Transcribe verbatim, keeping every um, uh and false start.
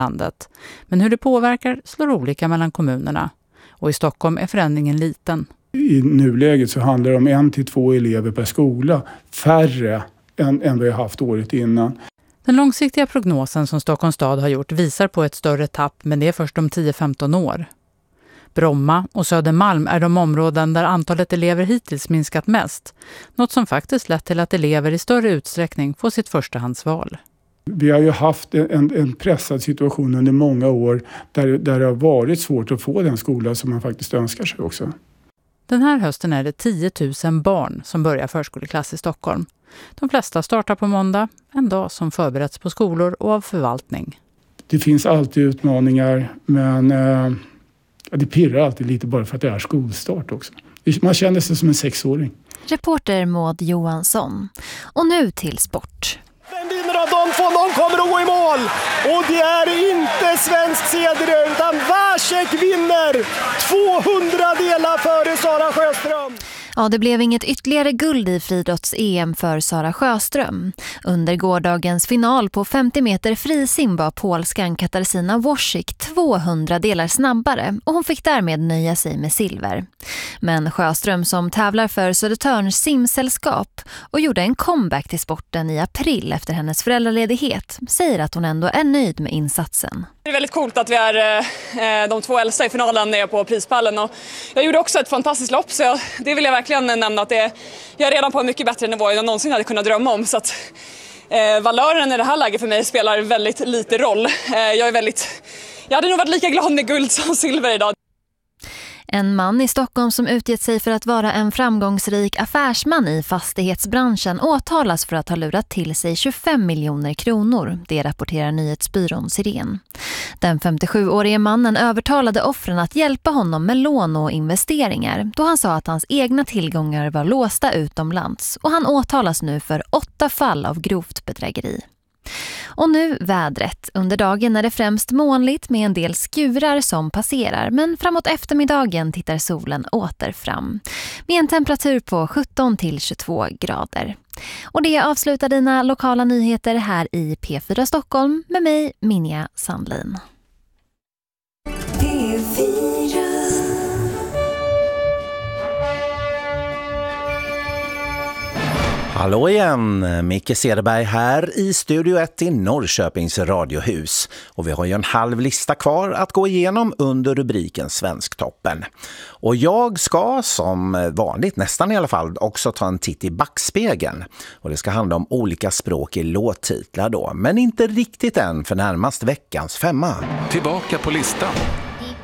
landet. Men hur det påverkar slår olika mellan kommunerna. Och i Stockholm är förändringen liten. I nuläget så handlar det om en till två elever per skola. Färre än, än vi har haft året innan. Den långsiktiga prognosen som Stockholms stad har gjort visar på ett större tapp, men det är först om tio till femton år. Bromma och Södermalm är de områden där antalet elever hittills minskat mest. Något som faktiskt lett till att elever i större utsträckning får sitt förstahandsval. Vi har ju haft en, en pressad situation under många år där, där det har varit svårt att få den skola som man faktiskt önskar sig också. Den här hösten är det tio tusen barn som börjar förskoleklass i Stockholm. De flesta startar på måndag, en dag som förberetts på skolor och av förvaltning. Det finns alltid utmaningar, men eh, det pirrar alltid lite bara för att det är skolstart också. Man känner sig som en sexåring. Reporter Maud Johansson. Och nu till sport. Vem vinner av de två? Någon kommer att gå i mål. Och det är inte svensk Cederö utan Vácek vinner tvåhundra delar före Sara Sjöström. Ja, det blev inget ytterligare guld i friidrotts-E M för Sara Sjöström. Under gårdagens final på femtio meter frisim var polskan Katarzyna Wojcik tvåhundra delar snabbare och hon fick därmed nöja sig med silver. Men Sjöström, som tävlar för Södertörns simsällskap och gjorde en comeback till sporten i april efter hennes föräldraledighet, säger att hon ändå är nöjd med insatsen. Det är väldigt coolt att vi är eh, de två äldsta i finalen nere på prispallen, och jag gjorde också ett fantastiskt lopp, så jag, det vill jag verkligen nämna att det, jag är redan på en mycket bättre nivå än jag någonsin hade kunnat drömma om, så att eh, valören i det här läget för mig spelar väldigt lite roll. Eh, jag är väldigt, jag hade nog varit lika glad med guld som silver idag. En man i Stockholm som utgett sig för att vara en framgångsrik affärsman i fastighetsbranschen åtalas för att ha lurat till sig tjugofem miljoner kronor. Det rapporterar nyhetsbyrån Siren. Den femtiosjuårige mannen övertalade offren att hjälpa honom med lån och investeringar, då han sa att hans egna tillgångar var låsta utomlands, och han åtalas nu för åtta fall av grovt bedrägeri. Och nu vädret. Under dagen är det främst molnigt med en del skurar som passerar, men framåt eftermiddagen tittar solen åter fram med en temperatur på sjutton till tjugotvå grader. Och det avslutar dina lokala nyheter här i P fyra Stockholm med mig, Minja Sandlin. P fyra. Hallå igen, Micke Cederberg här i Studio ett i Norrköpings radiohus. Och vi har ju en halv lista kvar att gå igenom under rubriken Svensktoppen. Och jag ska, som vanligt nästan i alla fall, också ta en titt i backspegeln. Och det ska handla om olika språk i låttitlar då, men inte riktigt än för närmast veckans femma. Tillbaka på listan.